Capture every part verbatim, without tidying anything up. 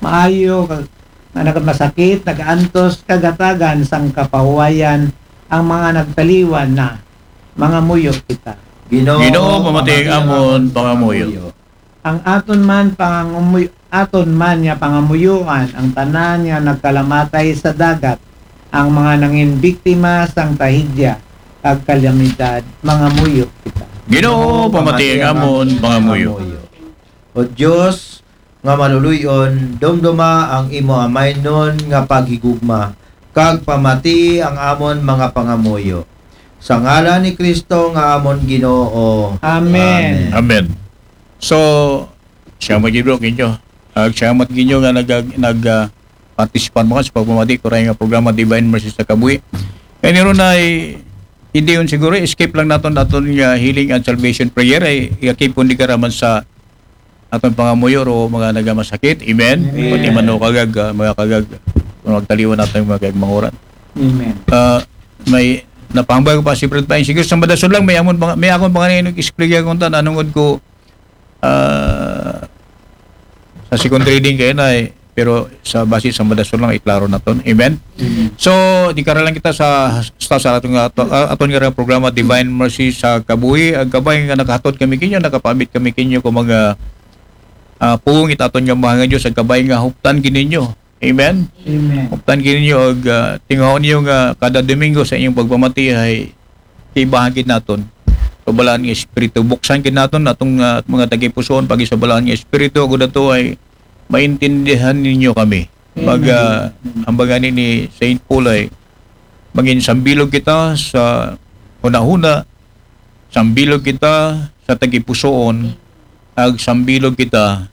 maayo kag nga nagmasakit, nagaantos, kagatagan sang kapahuwayan ang mga nagtaliwan na mga muyo kita. Ginoo, Ginoo pamatay amon pangamuyo. Ang aton man pangamuyo, aton man nga pangamuyuan ang tanan nga nagkalamatay sa dagat, ang mga nangin biktima sang tahidya kag kalamidad, mga muyo kita. Ginoo pamatay amon pangamuyo. O Dios nga maluluyon, dumduma ang imo amay nun nga paghigugma, kag pamati ang amon mga pangamuyo. Sa ngalan ni Kristo nga amon Ginoo. Amen. Amen. So, siya magibro kinyo. Ag siya matginyo nga nag nag uh, participan mo sa pagpamati ko nga programa Divine Mercy sa Kabuhi. Kaya niron na ay hindi yun siguro escape lang naton naton nga healing and salvation prayer ay i-keep kundi karaman sa aton pangamuyo o mga nagamasakit. Amen. Amen. Pati man o kagag uh, mga kagag kung magtaliwan natin mga kagag manguran. Amen. Uh, may napambay ko pa si Brad Pine. Siguro sa madasol lang may amon may akon panganin explain ko tan anong ko uh, sa second reading kaya na eh, pero sa base sa madasol lang iklaro naton. Amen. Amen. So di kara lang kita sa sa sa aton nga aton, aton nga programa Divine Mercy sa Kabuhi. Ang kabay nga nakahatod kami kinyo, nakapamit kami kinyo kung mga uh, pungit aton nga mga Dios ang kabay nga huptan kininyo. Amen. Amen. Huptan kininyo og uh, tingahon niyo nga kada Domingo sa inyong pagpamati ay ibahan kit naton. Kabalaan nga espiritu buksan kit naton atong uh, mga tagipusoon pagi sa balaan nga espiritu ug dato ay maintindihan ninyo kami. Mag uh, ambagan ni Saint Paul ay maging sambilog kita sa hunahuna, sambilog kita sa tagipusoon, ag sambilog kita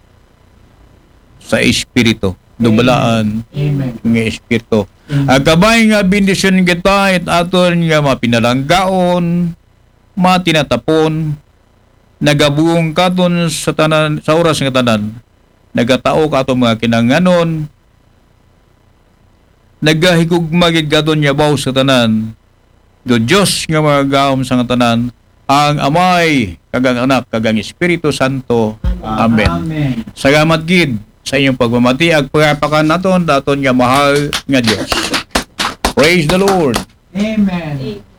sa espiritu. Dubalaan Amen. nga espiritu. Ang kabay nga bendisyon kita it aton nga mapinalanggaon, matinatapon, nagabuong katon sa tanan sa oras nga tanan, nagatao katon mga kinanganon, nagahigugmagid katon nga baw sa tanan. Do Dios nga mga gaom sa tanan, ang Amay, kagang Anak, kagang Espiritu Santo. Amen. Amen. Salamat gid sa inyong pagmamati ag pagapakan naton daton nga mahal nga Dios. Praise the Lord. Amen.